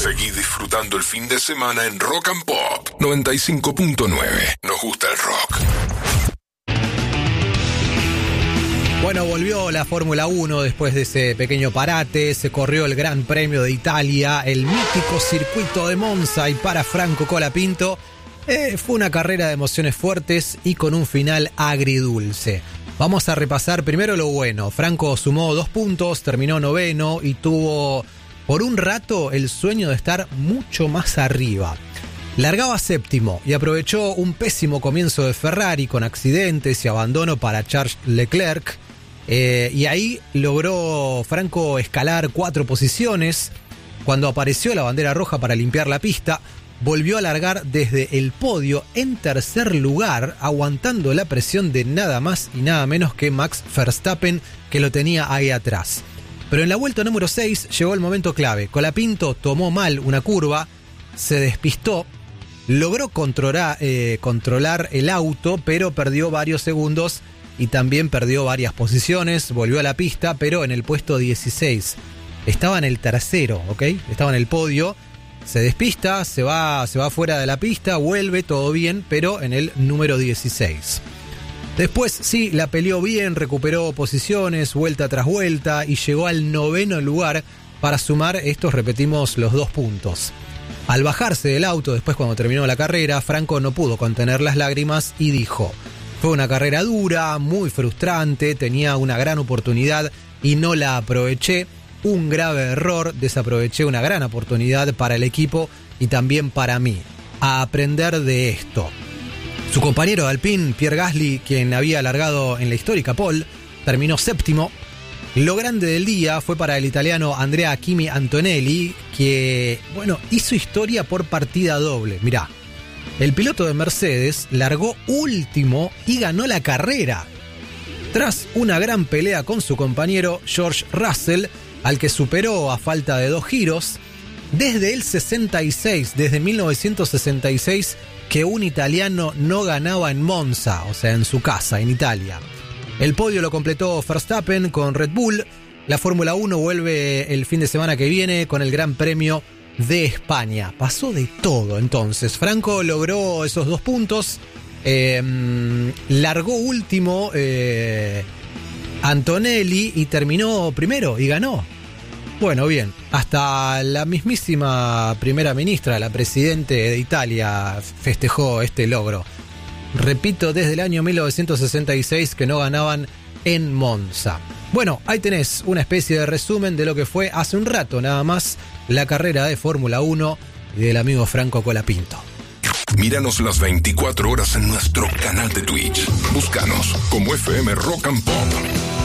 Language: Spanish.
Seguí disfrutando el fin de semana en Rock and Pop 95.9. Nos gusta el rock. Bueno, volvió la Fórmula 1 después de ese pequeño parate, se corrió el Gran Premio de Italia, el mítico circuito de Monza, y para Franco Colapinto fue una carrera de emociones fuertes y con un final agridulce. Vamos a repasar primero lo bueno. Franco sumó 2 puntos, terminó noveno y tuvo por un rato el sueño de estar mucho más arriba. Largaba séptimo y aprovechó un pésimo comienzo de Ferrari con accidentes y abandono para Charles Leclerc. Y ahí logró Franco escalar 4 posiciones. Cuando apareció la bandera roja para limpiar la pista, volvió a largar desde el podio en tercer lugar, aguantando la presión de nada más y nada menos que Max Verstappen, que lo tenía ahí atrás. Pero en la vuelta número 6 llegó el momento clave. Colapinto tomó mal una curva, se despistó, logró controlar el auto, pero perdió varios segundos y también perdió varias posiciones. Volvió a la pista, pero en el puesto 16. Estaba en el tercero, ¿ok? Estaba en el podio. Se despista, se va fuera de la pista, vuelve, todo bien, pero en el número 16. Después sí, la peleó bien, recuperó posiciones, vuelta tras vuelta, y llegó al noveno lugar para sumar estos, repetimos, los 2 puntos. Al bajarse del auto, después cuando terminó la carrera, Franco no pudo contener las lágrimas y dijo: fue una carrera dura, muy frustrante, tenía una gran oportunidad y no la aproveché. Un grave error, desaproveché una gran oportunidad para el equipo y también para mí. A aprender de esto. Su compañero de Alpine, Pierre Gasly, quien había largado en la histórica pole, terminó séptimo. Lo grande del día fue para el italiano Andrea Kimi Antonelli, que, hizo historia por partida doble. Mirá, el piloto de Mercedes largó último y ganó la carrera. Tras una gran pelea con su compañero George Russell, al que superó a falta de 2 giros, desde el 66, desde 1966, que un italiano no ganaba en Monza, o sea, en su casa, en Italia. El podio lo completó Verstappen con Red Bull. La Fórmula 1 vuelve el fin de semana que viene con el Gran Premio de España. Pasó de todo entonces. Franco logró esos 2 puntos, largó último Antonelli y terminó primero y ganó. Bueno, bien, hasta la mismísima primera ministra, la presidente de Italia, festejó este logro. Repito, desde el año 1966 que no ganaban en Monza. Bueno, ahí tenés una especie de resumen de lo que fue hace un rato nada más la carrera de Fórmula 1 del amigo Franco Colapinto. Míranos las 24 horas en nuestro canal de Twitch. Búscanos como FM Rock and Pop.